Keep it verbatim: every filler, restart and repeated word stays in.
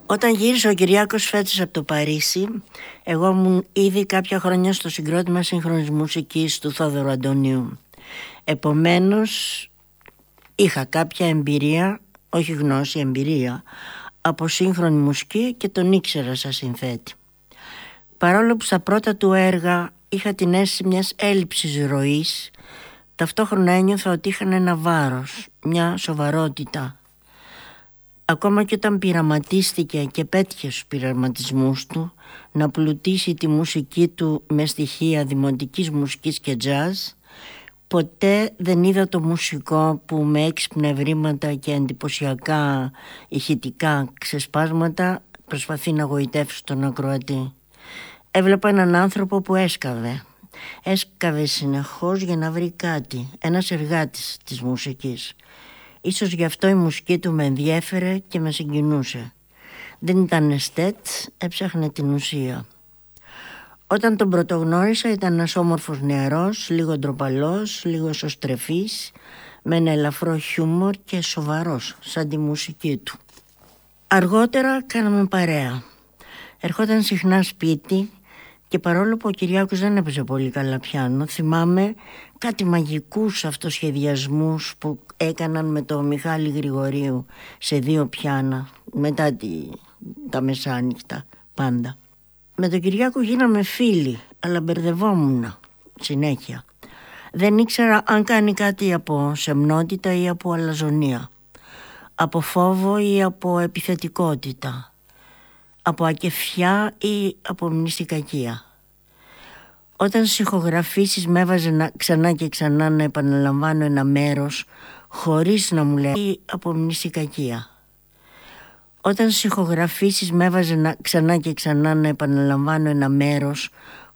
Όταν γύρισε ο Κυριάκος φέτος από το Παρίσι, εγώ ήμουν ήδη κάποια χρόνια στο συγκρότημα σύγχρονης μουσικής του Θόδωρου Αντωνίου. Επομένως είχα κάποια εμπειρία, όχι γνώση, εμπειρία από σύγχρονη μουσική και τον ήξερα σαν συνθέτη. Παρόλο που στα πρώτα του έργα είχα την αίσθηση μιας έλλειψης ροής, ταυτόχρονα ένιωθα ότι είχαν ένα βάρος, μια σοβαρότητα. Ακόμα και όταν πειραματίστηκε και πέτυχε στους πειραματισμούς του να πλουτίσει τη μουσική του με στοιχεία δημοτικής μουσικής και jazz, ποτέ δεν είδα το μουσικό που με έξυπνα ευρήματα και εντυπωσιακά ηχητικά ξεσπάσματα προσπαθεί να γοητεύσει τον ακροατή. Έβλεπα έναν άνθρωπο που έσκαβε. Έσκαβε συνεχώς για να βρει κάτι, ένας εργάτης της μουσικής. Ίσως γι' αυτό η μουσική του με ενδιέφερε και με συγκινούσε. Δεν ήταν εστέτ, έψαχνε την ουσία. Όταν τον πρωτογνώρισα ήταν ένας όμορφος νεαρός, λίγο ντροπαλός, λίγο εσωστρεφής, με ένα ελαφρό χιούμορ και σοβαρός, σαν τη μουσική του. Αργότερα κάναμε παρέα. Ερχόταν συχνά σπίτι και παρόλο που ο Κυριάκος δεν έπαιζε πολύ καλά πιάνο, θυμάμαι κάτι μαγικούς αυτοσχεδιασμούς που έκαναν με το Μιχάλη Γρηγορίου σε δύο πιάνα μετά τη, τα μεσάνυχτα πάντα. Με τον Κυριάκο γίναμε φίλοι, αλλά μπερδευόμουν συνέχεια. Δεν ήξερα αν κάνει κάτι από σεμνότητα ή από αλαζονία, από φόβο ή από επιθετικότητα, από ακεφιά ή από μνηστικακία. Όταν στις ηχογραφήσεις με έβαζε να, ξανά και ξανά να επαναλαμβάνω ένα μέρος χωρίς να μου λέει ή από μνηστικακία. Όταν στις ηχογραφήσεις με έβαζε να, ξανά και ξανά να επαναλαμβάνω ένα μέρος